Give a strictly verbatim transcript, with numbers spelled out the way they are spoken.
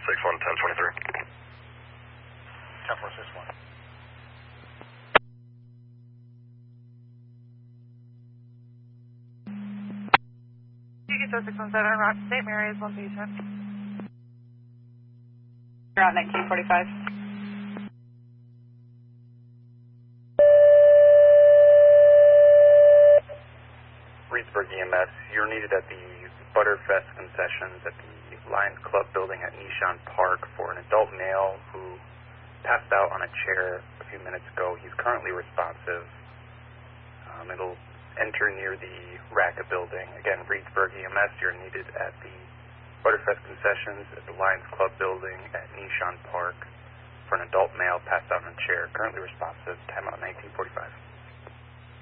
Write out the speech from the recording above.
six one, ten twenty-three. ten four six one. You get those six one seven, Rock Saint Mary's, one patient. Around nineteen forty-five. Reedsburg E M S, you're needed at the Butterfest concessions at the Lions Club building at Nishan Park for an adult male who passed out on a chair a few minutes ago. He's currently responsive. Um, it'll enter near the R A C A building. Again, Reedsburg E M S, you're needed at the Butterfest concessions at the Lions Club building at Nishan Park for an adult male passed out on a chair, currently responsive, time out nineteen forty-five.